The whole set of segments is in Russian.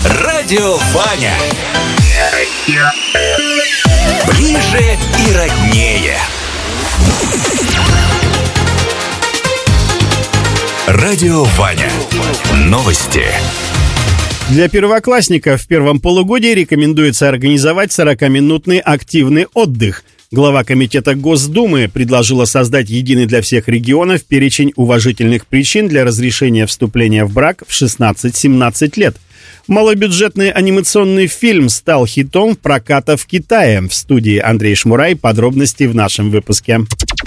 Радио Ваня. Ближе и роднее. Радио Ваня. Новости. Для первоклассников в первом полугодии рекомендуется организовать 40-минутный активный отдых. Глава комитета Госдумы предложила создать единый для всех регионов перечень уважительных причин для разрешения вступления в брак в 16-17 лет. Малобюджетный анимационный фильм стал хитом проката в Китае. В студии Андрей Шмурай. Подробности в нашем выпуске.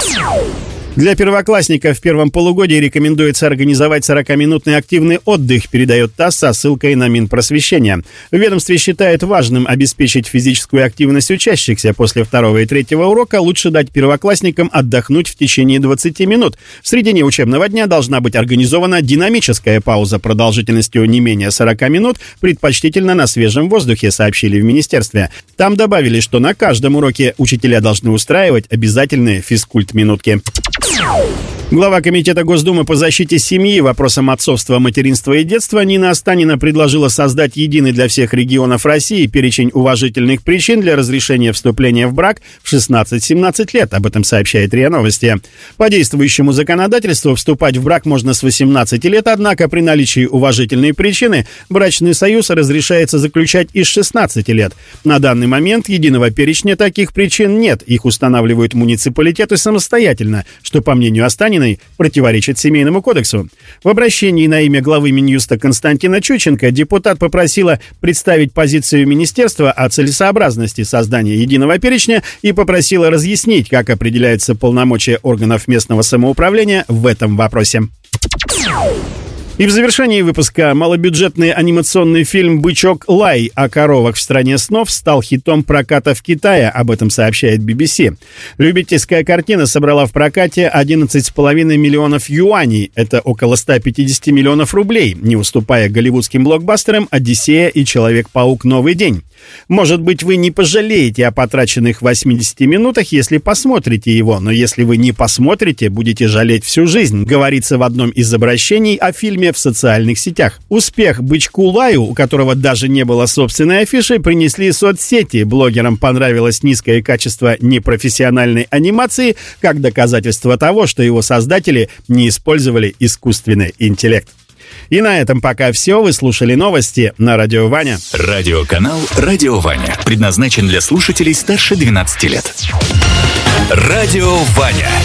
Для первоклассников в первом полугодии рекомендуется организовать 40-минутный активный отдых, передает ТАСС со ссылкой на Минпросвещение. В ведомстве считают важным обеспечить физическую активность учащихся. После второго и третьего урока лучше дать первоклассникам отдохнуть в течение 20 минут. В середине учебного дня должна быть организована динамическая пауза продолжительностью не менее 40 минут, предпочтительно на свежем воздухе, сообщили в министерстве. Там добавили, что на каждом уроке учителя должны устраивать обязательные физкульт-минутки. Глава комитета Госдумы по защите семьи, вопросам отцовства, материнства и детства Нина Останина предложила создать единый для всех регионов России перечень уважительных причин для разрешения вступления в брак в 16-17 лет. Об этом сообщает РИА Новости. По действующему законодательству вступать в брак можно с 18 лет, однако при наличии уважительной причины брачный союз разрешается заключать и с 16 лет. На данный момент единого перечня таких причин нет. Их устанавливают муниципалитеты самостоятельно, что, по мнению Останиной, противоречит Семейному кодексу. В обращении на имя главы Минюста Константина Чученко депутат попросила представить позицию министерства о целесообразности создания единого перечня и попросила разъяснить, как определяются полномочия органов местного самоуправления в этом вопросе. И в завершении выпуска малобюджетный анимационный фильм «Бычок Лай» о коровах в стране снов стал хитом проката в Китае, об этом сообщает BBC. Любительская картина собрала в прокате 11,5 миллионов юаней, это около 150 миллионов рублей, не уступая голливудским блокбастерам «Одиссея» и «Человек-паук. Новый день». Может быть, вы не пожалеете о потраченных 80 минутах, если посмотрите его, но если вы не посмотрите, будете жалеть всю жизнь, говорится в одном из обращений о фильме в социальных сетях. Успех «Бычку Лаю», у которого даже не было собственной афиши, принесли соцсети. Блогерам понравилось низкое качество непрофессиональной анимации, как доказательство того, что его создатели не использовали искусственный интеллект. И на этом пока все. Вы слушали новости на Радио Ваня. Радиоканал «Радио Ваня» предназначен для слушателей старше 12 лет. Радио Ваня.